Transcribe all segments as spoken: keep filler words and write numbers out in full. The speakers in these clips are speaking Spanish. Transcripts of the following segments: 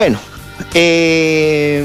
Bueno, eh,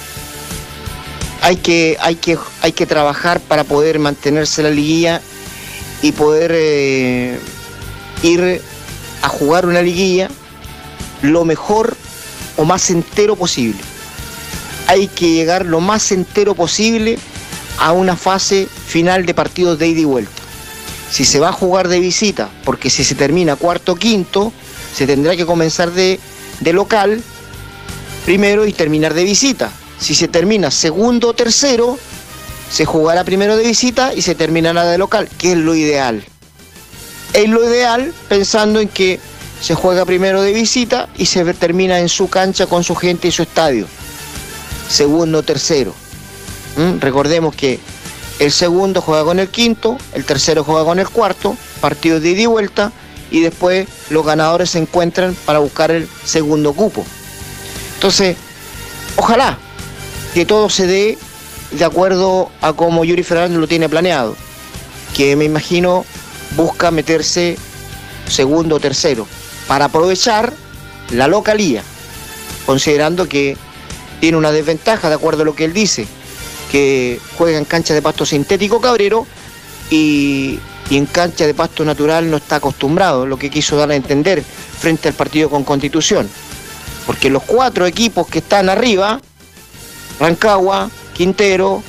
hay que, hay que, hay que trabajar para poder mantenerse la liguilla y poder eh, ir a jugar una liguilla lo mejor o más entero posible. Hay que llegar lo más entero posible a una fase final de partidos de ida y vuelta. Si se va a jugar de visita, porque si se termina cuarto o quinto, se tendrá que comenzar de, de local primero y terminar de visita. Si se termina segundo o tercero, se jugará primero de visita y se terminará de local, que es lo ideal. Es lo ideal pensando en que se juega primero de visita y se termina en su cancha con su gente y su estadio. Segundo o tercero. ¿Mm? Recordemos que el segundo juega con el quinto, el tercero juega con el cuarto, partidos de ida y vuelta, y después los ganadores se encuentran para buscar el segundo cupo. Entonces, ojalá que todo se dé de acuerdo a como Yuri Fernández lo tiene planeado, que me imagino busca meterse segundo o tercero para aprovechar la localía, considerando que tiene una desventaja de acuerdo a lo que él dice, que juega en cancha de pasto sintético Cabrero y, y en cancha de pasto natural no está acostumbrado, lo que quiso dar a entender frente al partido con Constitución. Porque los cuatro equipos que están arriba, Rancagua, Quintero,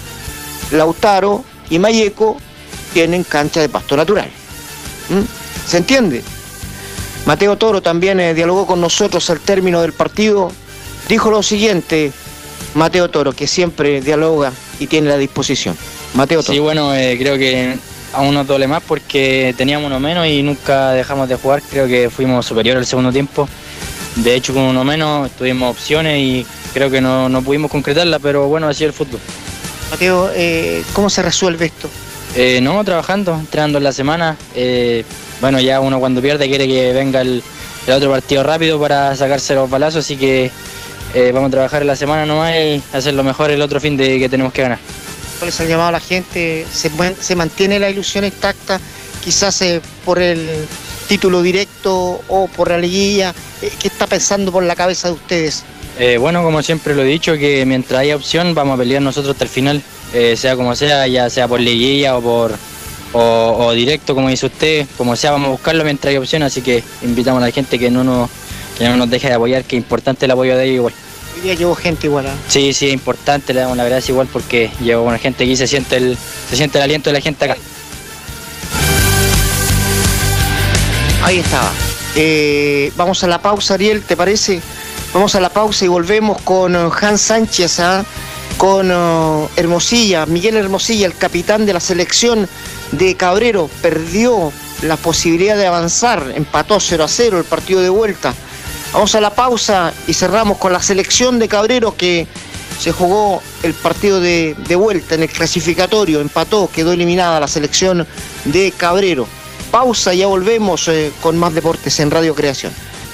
Lautaro y Mayeco, tienen cancha de pasto natural. ¿Mm? ¿Se entiende? Mateo Toro también eh, dialogó con nosotros al término del partido. Dijo lo siguiente, Mateo Toro, que siempre dialoga y tiene la disposición. Mateo Toro. Sí, bueno, eh, creo que aún nos duele más porque teníamos uno menos y nunca dejamos de jugar. Creo que fuimos superiores al segundo tiempo. De hecho, con uno menos tuvimos opciones y creo que no, no pudimos concretarla, pero bueno, así es el fútbol. Mateo, eh, ¿cómo se resuelve esto? Eh, no, trabajando, entrenando en la semana. Eh, bueno, ya uno cuando pierde quiere que venga el, el otro partido rápido para sacarse los balazos, así que eh, vamos a trabajar en la semana nomás y hacer lo mejor el otro fin de que tenemos que ganar. ¿Cuál es el llamado a la gente? ¿Se, se mantiene la ilusión intacta? Quizás eh, por el título directo o por la liguilla. ¿Qué está pensando por la cabeza de ustedes? Eh, bueno, como siempre lo he dicho, que mientras haya opción vamos a pelear nosotros hasta el final, eh, sea como sea, ya sea por liguilla o por o, o directo, como dice usted, como sea, vamos a buscarlo mientras haya opción, así que invitamos a la gente que no nos, que no nos deje de apoyar, que es importante el apoyo de ellos igual. Hoy día llevo gente igual, ¿eh? Sí, sí, es importante, le damos la gracia igual porque llevo una gente aquí, se siente el, se siente el aliento de la gente acá. Ahí estaba. Eh, vamos a la pausa, Ariel, ¿te parece? Vamos a la pausa y volvemos con Hans Sánchez, ¿eh? con uh, Hermosilla, Miguel Hermosilla, el capitán de la selección de Cabrero. Perdió la posibilidad de avanzar, empató cero a cero el partido de vuelta. Vamos a la pausa y cerramos con la selección de Cabrero, que se jugó el partido de, de vuelta en el clasificatorio, empató, quedó eliminada la selección de Cabrero. Pausa y ya volvemos eh, con más deportes en Radio Creación.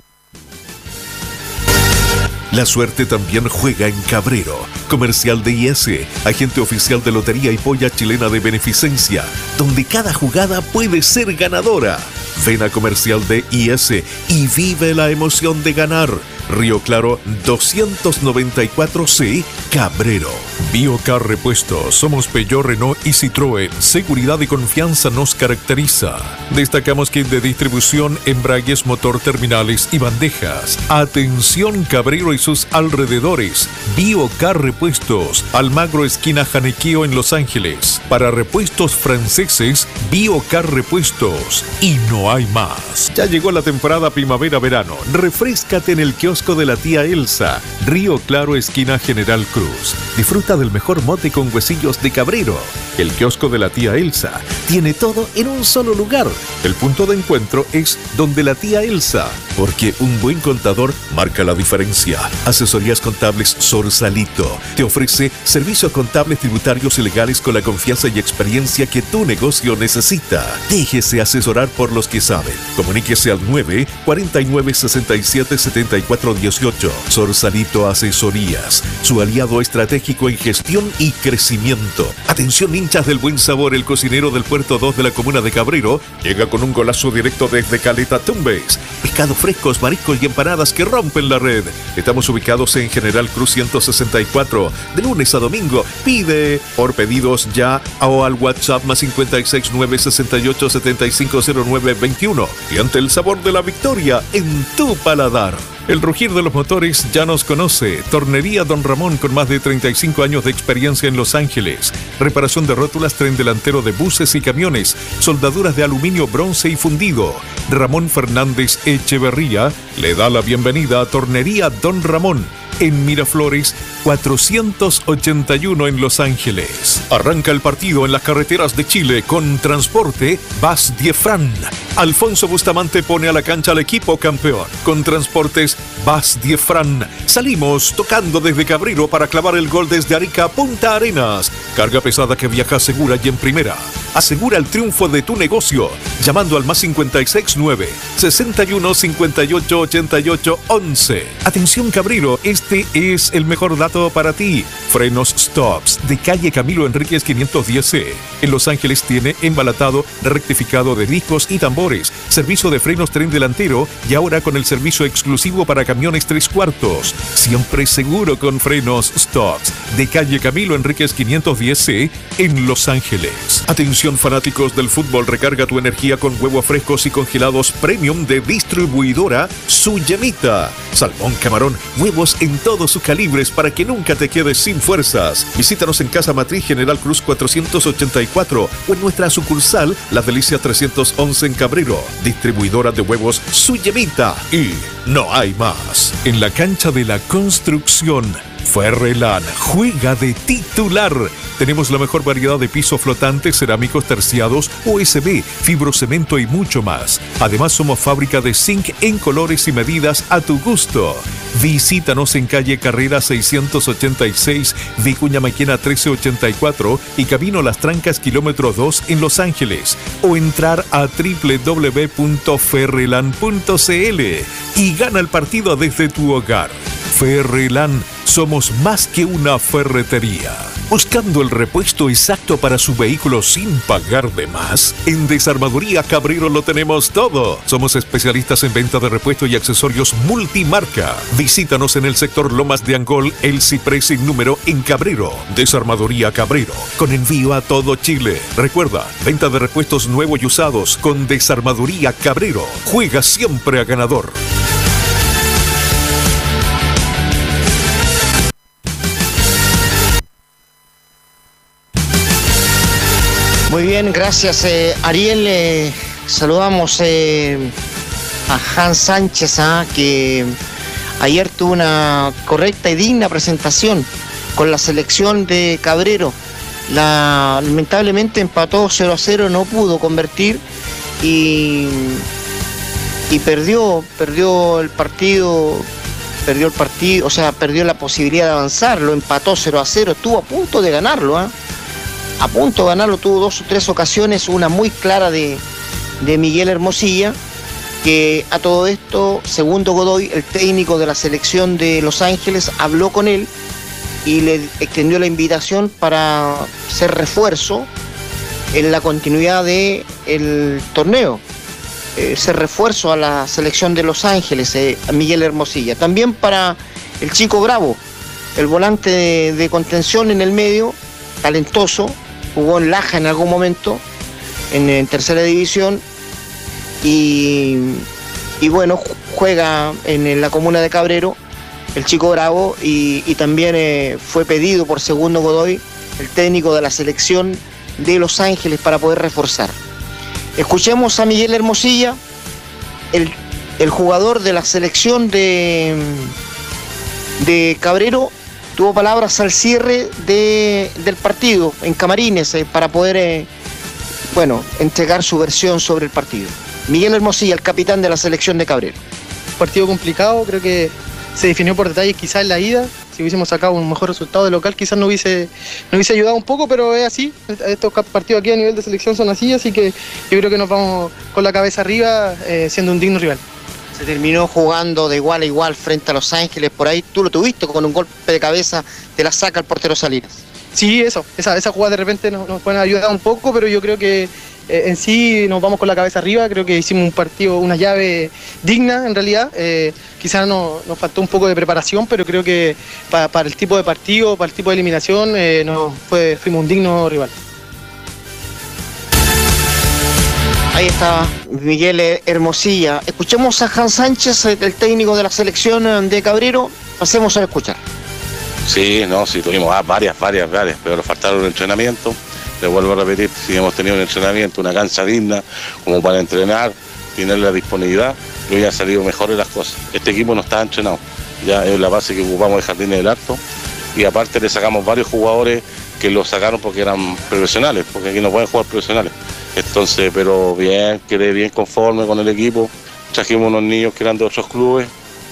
La suerte también juega en Cabrero. Comercial de I S, agente oficial de Lotería y Polla Chilena de Beneficencia, donde cada jugada puede ser ganadora. Ven a Comercial de I S y vive la emoción de ganar. Río Claro doscientos noventa y cuatro C, Cabrero. Biocar Repuestos, somos Peugeot, Renault y Citroën. Seguridad y confianza nos caracteriza. Destacamos kit de distribución, embragues, motor, terminales y bandejas. Atención Cabrero y sus alrededores. Biocar Repuestos, Almagro esquina Janequeo en Los Ángeles. Para repuestos franceses, Biocar Repuestos. Y no hay más. Ya llegó la temporada primavera-verano. Refréscate en el kiosco de la tía Elsa, Río Claro esquina General Cruz. Disfruta del mejor mote con huesillos de Cabrero. El kiosco de la tía Elsa tiene todo en un solo lugar. El punto de encuentro es donde la tía Elsa, porque un buen contador marca la diferencia. Asesorías contables Sorsalito te ofrece servicios contables, tributarios y legales con la confianza y experiencia que tu negocio necesita. Déjese asesorar por los que saben. Comuníquese al nueve cuarenta y nueve sesenta y siete setenta y cuatro cuatro dieciocho. Sorsalito Asesorías, su aliado estratégico en gestión y crecimiento. Atención hinchas del buen sabor, el cocinero del Puerto dos de la comuna de Cabrero llega con un golazo directo desde Caleta Tumbes. Pescados frescos, mariscos y empanadas que rompen la red. Estamos ubicados en General Cruz ciento sesenta y cuatro, de lunes a domingo. Pide por pedidos ya o al WhatsApp más cincuenta y seis nueve sesenta y ocho setenta y cinco cero nueve veintiuno. Y ante el sabor de la victoria en tu paladar. El rugir de los motores ya nos conoce. Tornería Don Ramón, con más de treinta y cinco años de experiencia en Los Ángeles. Reparación de rótulas, tren delantero de buses y camiones. Soldaduras de aluminio, bronce y fundido. Ramón Fernández Echeverría le da la bienvenida a Tornería Don Ramón, en Miraflores cuatrocientos ochenta y uno en Los Ángeles. Arranca el partido en las carreteras de Chile con Transporte Bas Diefran. Alfonso Bustamante pone a la cancha al equipo campeón. Con Transportes Bas Diefran salimos tocando desde Cabrero para clavar el gol desde Arica a Punta Arenas. Carga pesada que viaja segura y en primera. Asegura el triunfo de tu negocio llamando al más cincuenta y seis nueve sesenta y uno cincuenta y ocho ochenta y ocho once. Atención Cabrero, este es el mejor dato para ti. Frenos Stops de calle Camilo Enríquez quinientos diez C. En Los Ángeles tiene embalatado, rectificado de discos y tambores, servicio de frenos tren delantero y ahora con el servicio exclusivo para camiones tres cuartos. Siempre seguro con Frenos Stops de calle Camilo Enríquez quinientos diez C en Los Ángeles. Atención fanáticos del fútbol, recarga tu energía con huevos frescos y congelados premium de distribuidora Su Yemita. Salmón, camarón, huevos en todos sus calibres para que nunca te quedes sin fuerzas. Visítanos en Casa Matriz General Cruz cuatrocientos ochenta y cuatro o en nuestra sucursal Las Delicias trescientos once en Cabrero. Distribuidora de huevos Su Yemita. Y no hay más. En la cancha de la construcción, Ferrelan juega de titular. Tenemos la mejor variedad de pisos flotantes, cerámicos terciados, U S B, fibrocemento y mucho más. Además somos fábrica de zinc en colores y medidas a tu gusto. Visítanos en calle Carrera seiscientos ochenta y seis, Vicuña Maquena trece ochenta y cuatro y Camino Las Trancas kilómetro dos en Los Ángeles. O entrar a doble u doble u doble u punto ferrelan punto c l y gana el partido desde tu hogar. Ferrelan, somos más que una ferretería. Buscando el repuesto exacto para su vehículo sin pagar de más, en Desarmadoría Cabrero lo tenemos todo. Somos especialistas en venta de repuestos y accesorios multimarca. Visítanos en el sector Lomas de Angol, El Ciprés sin número en Cabrero. Desarmadoría Cabrero, con envío a todo Chile. Recuerda, venta de repuestos nuevos y usados con Desarmadoría Cabrero. Juega siempre a ganador. Muy bien, gracias eh, Ariel. Eh, saludamos eh, a Hans Sánchez, ¿ah? que ayer tuvo una correcta y digna presentación con la selección de Cabrero. La, lamentablemente empató cero a cero, no pudo convertir y, y perdió, perdió el partido, perdió el partido, o sea, perdió la posibilidad de avanzar, lo empató cero a cero, estuvo a punto de ganarlo, ¿ah? A punto de ganarlo, tuvo dos o tres ocasiones, una muy clara de, de Miguel Hermosilla, que a todo esto, Segundo Godoy, el técnico de la selección de Los Ángeles, habló con él y le extendió la invitación para ser refuerzo en la continuidad del torneo, eh, ser refuerzo a la selección de Los Ángeles, eh, a Miguel Hermosilla. También para el chico Bravo, el volante de, de contención en el medio, talentoso, jugó en Laja en algún momento, en, en tercera división, y, y bueno, juega en, en la comuna de Cabrero, el chico Bravo, y, y también eh, fue pedido por Segundo Godoy, el técnico de la selección de Los Ángeles, para poder reforzar. Escuchemos a Miguel Hermosilla, el, el jugador de la selección de, de Cabrero. Tuvo palabras al cierre de, del partido en Camarines eh, para poder, eh, bueno, entregar su versión sobre el partido. Miguel Hermosilla, el capitán de la selección de Cabrero. Partido complicado, creo que se definió por detalles quizás en la ida. Si hubiésemos sacado un mejor resultado de local, quizás no hubiese, no hubiese ayudado un poco, pero es así. Estos partidos aquí a nivel de selección son así, así que yo creo que nos vamos con la cabeza arriba, eh, siendo un digno rival. Se terminó jugando de igual a igual frente a Los Ángeles, por ahí tú lo tuviste con un golpe de cabeza, te la saca el portero Salinas. Sí, eso, esa, esa jugada de repente nos, nos pueden ayudar un poco, pero yo creo que eh, en sí nos vamos con la cabeza arriba, creo que hicimos un partido, una llave digna en realidad, eh, quizás no, nos faltó un poco de preparación, pero creo que para, para el tipo de partido, para el tipo de eliminación, eh, nos fue, fuimos un digno rival. Ahí está Miguel Hermosilla. Escuchemos a Hans Sánchez, el técnico de la selección de Cabrero. Pasemos a escuchar. Sí, no, sí, tuvimos varias, varias, varias, pero nos faltaron el entrenamiento. Les vuelvo a repetir, si hemos tenido un entrenamiento, una cancha digna, como para entrenar, tener la disponibilidad, pero ya han salido mejores las cosas. Este equipo no está entrenado, ya es la base que ocupamos de Jardines del Alto, y aparte le sacamos varios jugadores que los sacaron porque eran profesionales, porque aquí no pueden jugar profesionales. Entonces, pero bien, quedé bien conforme con el equipo. Trajimos unos niños que eran de otros clubes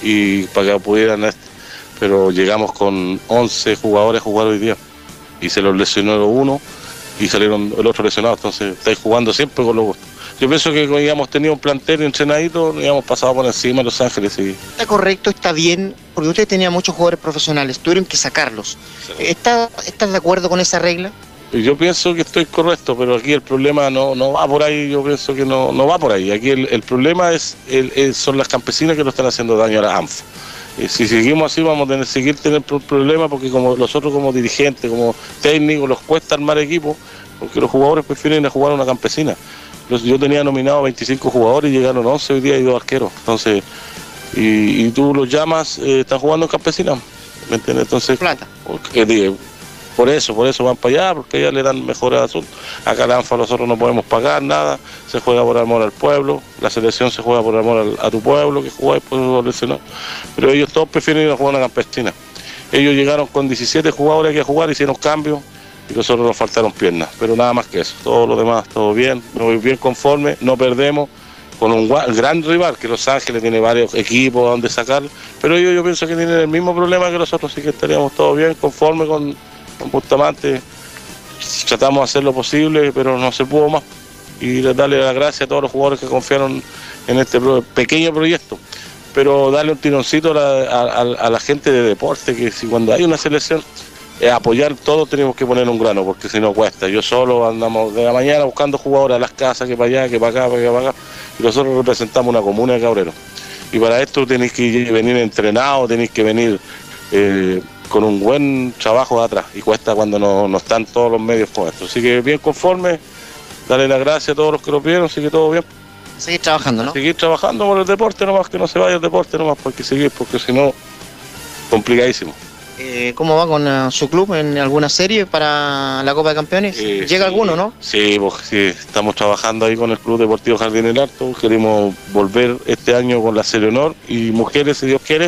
y para que pudieran, pero llegamos con once jugadores a jugar hoy día y se los lesionó uno y salieron el otro lesionado. Entonces, estáis jugando siempre con los gustos. Yo pienso que habíamos tenido un plantel entrenadito, habíamos pasado por encima de Los Ángeles. Y... Está correcto, está bien, porque ustedes tenían muchos jugadores profesionales, tuvieron que sacarlos. Sí. ¿Está, ¿Estás de acuerdo con esa regla? Yo pienso que estoy correcto, pero aquí el problema no, no va por ahí, yo pienso que no, no va por ahí. Aquí el, el problema es, el, el, son las campesinas que nos están haciendo daño a la ANFA. Y si seguimos así vamos a tener, seguir teniendo problemas porque como nosotros como dirigentes, como técnicos, nos cuesta armar equipo, porque los jugadores prefieren ir a jugar a una campesina. Yo tenía nominado veinticinco jugadores y llegaron once hoy día y dos arqueros. Entonces, y, y tú los llamas, eh, están jugando en campesina, ¿me entiendes? Entonces, plata. Porque, digo, Por eso, por eso van para allá, porque allá le dan mejores asuntos. Acá en ANFA nosotros no podemos pagar nada, se juega por amor al pueblo, la selección se juega por amor al, a tu pueblo, que jugáis por los lesionados. Pero ellos todos prefieren ir a jugar a una campesina. Ellos llegaron con diecisiete jugadores aquí a jugar, hicieron cambios y nosotros nos faltaron piernas. Pero nada más que eso, todo lo demás, todo bien, me voy bien conforme, no perdemos. Con un gran rival, que Los Ángeles tiene varios equipos a donde sacar, pero ellos yo pienso que tienen el mismo problema que nosotros, así que estaríamos todos bien, conforme con, con Bustamante. Tratamos de hacer lo posible, pero no se pudo más. Y darle las gracias a todos los jugadores que confiaron en este pequeño proyecto. Pero darle un tironcito a la, a, a la gente de deporte, que si cuando hay una selección, eh, apoyar todos tenemos que poner un grano, porque si no cuesta. Yo solo andamos de la mañana buscando jugadores a las casas, que para allá, que para acá, que para acá. Y nosotros representamos una comuna de Cabreros. Y para esto tenéis que venir entrenados, tenéis que venir eh, con un buen trabajo de atrás. Y cuesta cuando no, no están todos los medios con esto. Así que bien conforme, darle las gracias a todos los que lo vieron, así que todo bien. Seguir trabajando, ¿no? Seguir trabajando por el deporte nomás, que no se vaya el deporte nomás, porque seguir, porque si no, complicadísimo. Eh, ¿Cómo va con uh, su club en alguna serie para la Copa de Campeones? Eh, ¿Llega sí, alguno, no? Sí, pues, sí, estamos trabajando ahí con el Club Deportivo Jardín del Alto. Queremos volver este año con la Serie Honor y mujeres, si Dios quiere,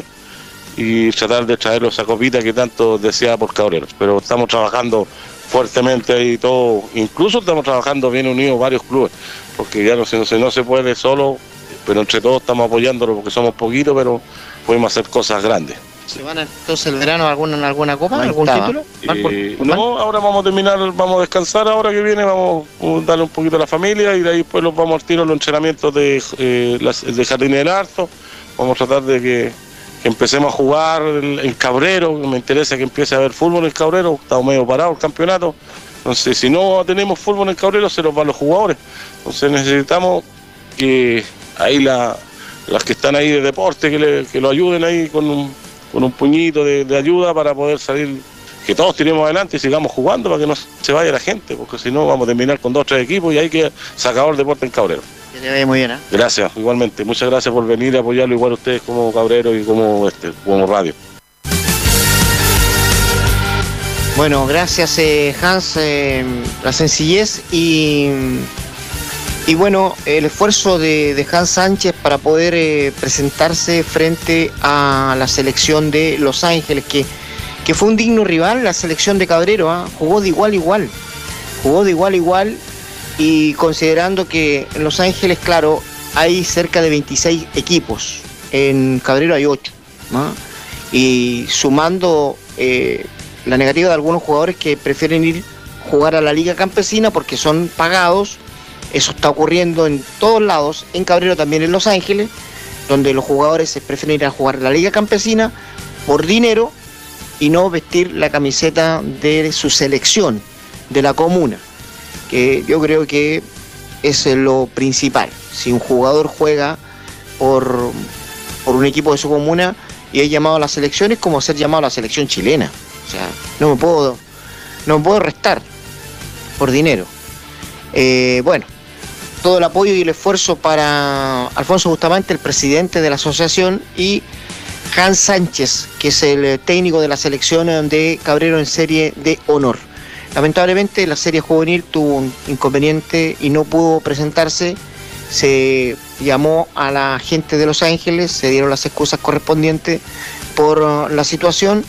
y tratar de traer esa copita que tanto deseaba por Cabreros. Pero estamos trabajando fuertemente ahí todo, incluso estamos trabajando bien unidos varios clubes, porque ya no, no, no se puede solo, pero entre todos estamos apoyándolo porque somos poquitos, pero podemos hacer cosas grandes. ¿Se van entonces el verano a alguna, alguna copa, Ahí algún está. título? Eh, no, ahora vamos a terminar, vamos a descansar ahora que viene, vamos a darle un poquito a la familia y de ahí después los vamos al tiro a los entrenamientos de, eh, las, de Jardines del Alto. Vamos a tratar de que, que empecemos a jugar en, en Cabrero, me interesa que empiece a haber fútbol en Cabrero, estamos medio parados el campeonato. Entonces, si no tenemos fútbol en Cabrero, se nos van los jugadores. Entonces necesitamos que ahí la, las que están ahí de deporte, que, le, que lo ayuden ahí con un con un puñito de, de ayuda para poder salir, que todos tiremos adelante y sigamos jugando para que no se vaya la gente, porque si no vamos a terminar con dos o tres equipos y hay que sacar el deporte en Cabrero. Que te vaya muy bien, ¿eh? Gracias, igualmente. Muchas gracias por venir a apoyarlo igual ustedes como Cabrero y como, este, como radio. Bueno, gracias eh, Hans, eh, la sencillez y... Y bueno, el esfuerzo de, de Hans Sánchez para poder eh, presentarse frente a la selección de Los Ángeles, que, que fue un digno rival, la selección de Cabrero, ¿eh? Jugó de igual a igual, jugó de igual a igual, y considerando que en Los Ángeles, claro, hay cerca de veintiséis equipos, en Cabrero hay ocho, ¿no? Y sumando eh, la negativa de algunos jugadores que prefieren ir a jugar a la Liga Campesina porque son pagados. Eso está ocurriendo en todos lados, en Cabrero también en Los Ángeles, donde los jugadores prefieren ir a jugar la Liga Campesina por dinero y no vestir la camiseta de su selección, de la comuna, que yo creo que es lo principal. Si un jugador juega por, por un equipo de su comuna y es llamado a la selección, es como ser llamado a la selección chilena. O sea, no me puedo, no me puedo restar por dinero. Eh, bueno, todo el apoyo y el esfuerzo para Alfonso Bustamante, el presidente de la asociación, y Hans Sánchez, que es el técnico de la selección de Cabrero en serie de honor. Lamentablemente la serie juvenil tuvo un inconveniente y no pudo presentarse. Se llamó a la gente de Los Ángeles, se dieron las excusas correspondientes por la situación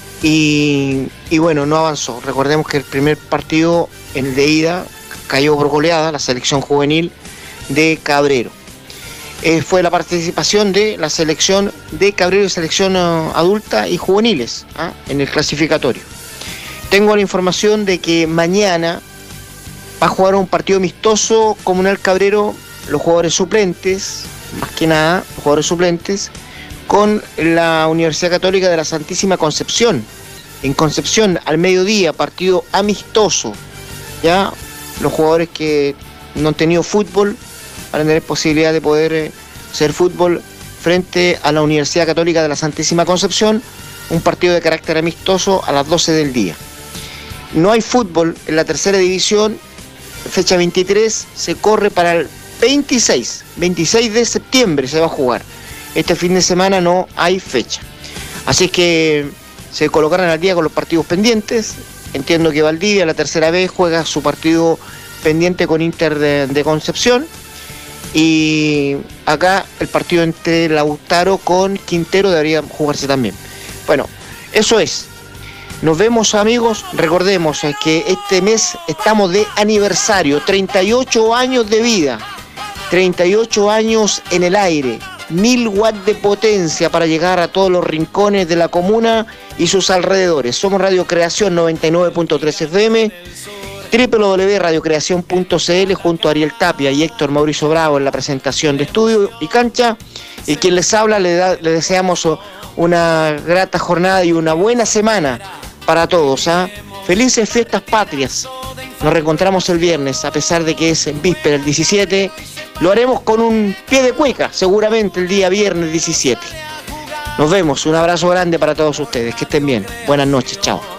y, y bueno, no avanzó. Recordemos que el primer partido, en el de ida, cayó por goleada la selección juvenil de Cabrero. Eh, fue la participación de la selección de Cabrero y selección uh, adulta y juveniles ¿ah? en el clasificatorio. Tengo la información de que mañana va a jugar un partido amistoso Comunal Cabrero, los jugadores suplentes, más que nada, los jugadores suplentes, con la Universidad Católica de la Santísima Concepción. En Concepción, al mediodía, partido amistoso. Ya los jugadores que no han tenido fútbol van a tener posibilidad de poder eh, hacer fútbol frente a la Universidad Católica de la Santísima Concepción, un partido de carácter amistoso a las doce del día. No hay fútbol en la tercera división, fecha veintitrés, se corre para el veintiséis, veintiséis de septiembre se va a jugar. Este fin de semana no hay fecha. Así que se colocarán al día con los partidos pendientes. Entiendo que Valdivia, la tercera vez, juega su partido pendiente con Inter de, de Concepción. Y acá el partido entre Lautaro con Quintero debería jugarse también. Bueno, eso es. Nos vemos, amigos. Recordemos que este mes estamos de aniversario, treinta y ocho años de vida, treinta y ocho años en el aire, mil watts de potencia para llegar a todos los rincones de la comuna y sus alrededores. Somos Radio Creación noventa y nueve punto tres F M, doble u doble u doble u punto radio creación punto c l, junto a Ariel Tapia y Héctor Mauricio Bravo en la presentación de estudio y cancha. Y quien les habla, le, da, le deseamos una grata jornada y una buena semana para todos. ¿eh? Felices fiestas patrias. Nos reencontramos el viernes, a pesar de que es en víspera el diecisiete. Lo haremos con un pie de cueca, seguramente el día viernes diecisiete. Nos vemos, un abrazo grande para todos ustedes. Que estén bien. Buenas noches, chao.